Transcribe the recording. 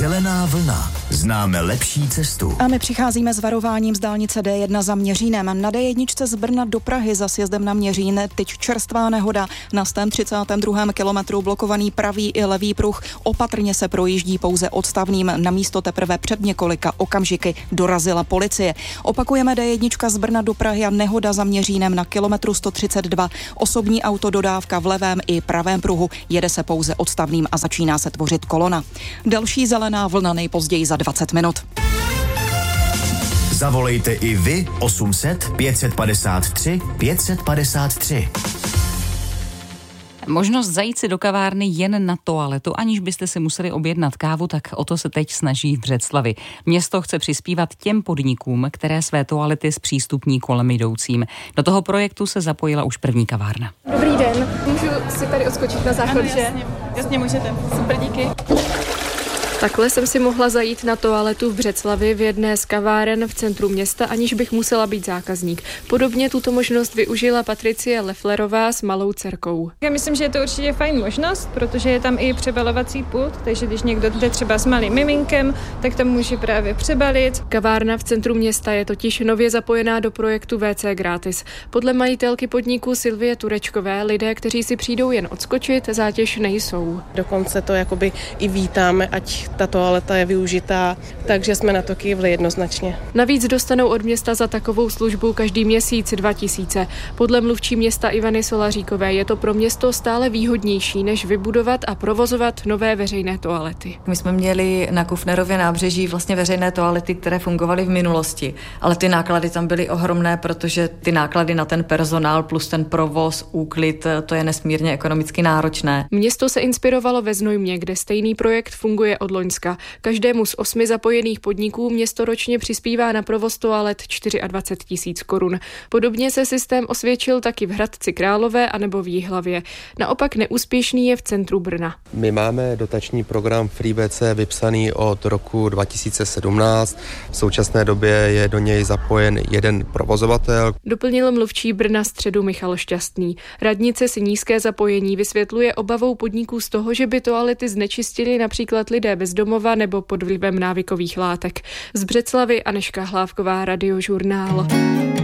Zelená vlna. Známe lepší cestu. A my přicházíme s varováním z dálnice D1 za Měřínem. Na D1 z Brna do Prahy za sjezdem na Měřín teď čerstvá nehoda. Na 132. kilometru blokovaný pravý i levý pruh. Opatrně se projíždí pouze odstavným. Na místo teprve před několika okamžiky dorazila policie. Opakujeme D1 z Brna do Prahy a nehoda za Měřínem na kilometru 132. Osobní autododávka v levém i pravém pruhu. Jede se pouze odstavným a začíná se tvořit kolona. Další zelená vlna nejpozději za 20 minut. Zavolejte i vy 800 553 553. Možnost zajít si do kavárny jen na toaletu, aniž byste si museli objednat kávu, tak o to se teď snaží v Břeclavi. Město chce přispívat těm podnikům, které své toalety zpřístupní kolem jdoucím. Do toho projektu se zapojila už první kavárna. Dobrý den, můžu si tady odskočit na záchod, že? Jasně můžete. Super, díky. Takhle jsem si mohla zajít na toaletu v Břeclavi v jedné z kaváren v centru města, aniž bych musela být zákazník. Podobně tuto možnost využila Patricie Lefflerová s malou dcerkou. Já myslím, že je to určitě fajn možnost, protože je tam i přebalovací pult, takže když někdo jde třeba s malým miminkem, tak tam může právě přebalit. Kavárna v centru města je totiž nově zapojená do projektu WC Gratis. Podle majitelky podniku Silvie Turečkové lidé, kteří si přijdou jen odskočit, zátěž nejsou. Dokonce to jakoby i vítáme, ať ta toaleta je využitá, takže jsme na to kývli jednoznačně. Navíc dostanou od města za takovou službu každý měsíc 2000. Podle mluvčí města Ivany Solaříkové je to pro město stále výhodnější, než vybudovat a provozovat nové veřejné toalety. My jsme měli na Kufnerově nábřeží vlastně veřejné toalety, které fungovaly v minulosti, ale ty náklady tam byly ohromné, protože ty náklady na ten personál plus ten provoz, úklid, to je nesmírně ekonomicky náročné. Město se inspirovalo ve Znojmě, kde stejný projekt funguje od loňska. Každému z 8 zapojených podniků město ročně přispívá na provoz toalet 24 000 korun. Podobně se systém osvědčil taky v Hradci Králové anebo v Jihlavě. Naopak neúspěšný je v centru Brna. My máme dotační program FreeWC vypsaný od roku 2017. V současné době je do něj zapojen jeden provozovatel. Doplnil mluvčí Brna Středu Michal Šťastný. Radnice si nízké zapojení vysvětluje obavou podniků z toho, že by toalety znečistili například lidé bez domova nebo pod vlivem návykových látek. Z Břeclavy Anežka Hlávková, Radiožurnál.